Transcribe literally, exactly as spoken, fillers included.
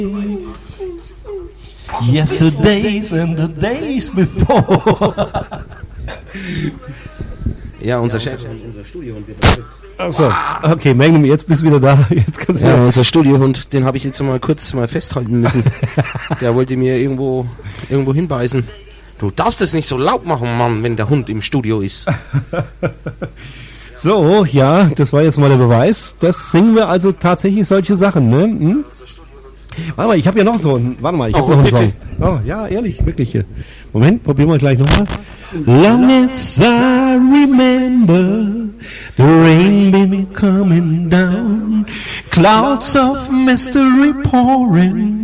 Yesterdays and the days before. Ja, unser Chef. Unser Studiohund wird Achso, okay, Magnum, jetzt bist du wieder da. Jetzt kannst du Ja, wieder. unser Studiohund, den habe ich jetzt mal kurz mal festhalten müssen. Der wollte mir irgendwo irgendwo hinbeißen. Du darfst es nicht so laut machen, Mann, wenn der Hund im Studio ist. So, ja, das war jetzt mal der Beweis. Das singen wir also tatsächlich solche Sachen, ne? Hm? Warte mal, ich habe ja noch so einen. Warte mal, ich habe Oh, noch einen bitte. Song. Oh, ja, ehrlich, wirklich hier. Moment, probieren wir gleich nochmal. Long as I remember, the rain been coming down, clouds of mystery pouring.